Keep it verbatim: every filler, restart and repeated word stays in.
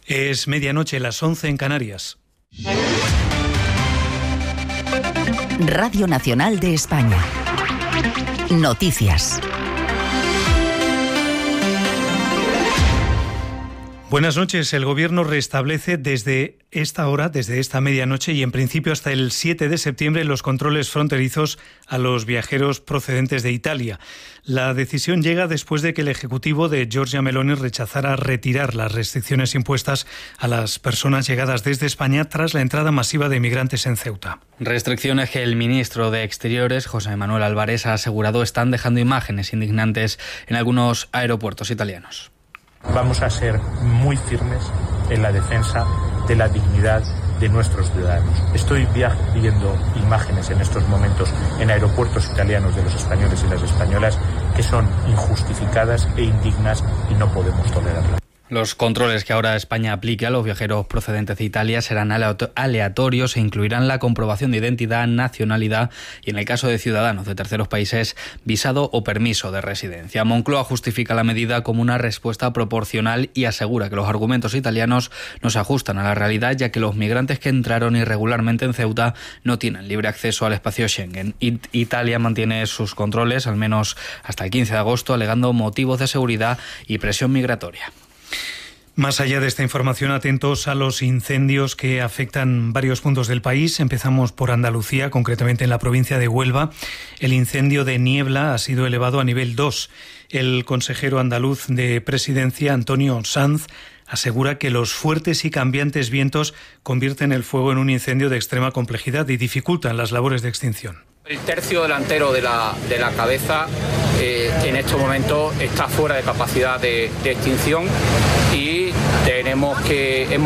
Es medianoche, las once en Canarias. Radio Nacional de España. Noticias. Buenas noches. El Gobierno restablece desde esta hora, desde esta medianoche y en principio hasta el siete de septiembre los controles fronterizos a los viajeros procedentes de Italia. La decisión llega después de que el Ejecutivo de Giorgia Meloni rechazara retirar las restricciones impuestas a las personas llegadas desde España tras la entrada masiva de inmigrantes en Ceuta. Restricciones que el ministro de Exteriores, José Manuel Álvarez, ha asegurado están dejando imágenes indignantes en algunos aeropuertos italianos. Vamos a ser muy firmes en la defensa de la dignidad de nuestros ciudadanos. Estoy viendo imágenes en estos momentos en aeropuertos italianos de los españoles y las españolas que son injustificadas e indignas y no podemos tolerarlas. Los controles que ahora España aplique a los viajeros procedentes de Italia serán aleatorios e incluirán la comprobación de identidad, nacionalidad y, en el caso de ciudadanos de terceros países, visado o permiso de residencia. Moncloa justifica la medida como una respuesta proporcional y asegura que los argumentos italianos no se ajustan a la realidad, ya que los migrantes que entraron irregularmente en Ceuta no tienen libre acceso al espacio Schengen. It- Italia mantiene sus controles, al menos hasta el quince de agosto, alegando motivos de seguridad y presión migratoria. Más allá de esta información, atentos a los incendios que afectan varios puntos del país. Empezamos por Andalucía, concretamente en la provincia de Huelva. El incendio de Niebla ha sido elevado a nivel dos. El consejero andaluz de Presidencia, Antonio Sanz, asegura que los fuertes y cambiantes vientos convierten el fuego en un incendio de extrema complejidad y dificultan las labores de extinción. El tercio delantero de la, de la cabeza eh, en estos momentos está fuera de capacidad de, de extinción y tenemos que hemos